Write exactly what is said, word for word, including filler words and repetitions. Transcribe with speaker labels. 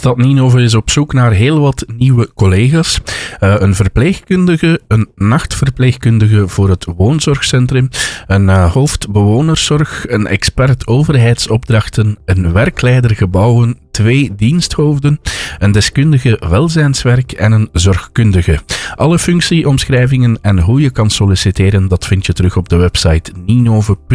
Speaker 1: Stad Ninove is op zoek naar heel wat nieuwe collega's. Uh, een verpleegkundige, een nachtverpleegkundige voor het woonzorgcentrum, een uh, hoofdbewonerszorg, een expert overheidsopdrachten, een werkleider gebouwen, twee diensthoofden, een deskundige welzijnswerk en een zorgkundige. Alle functieomschrijvingen en hoe je kan solliciteren, dat vind je terug op de website ninove punt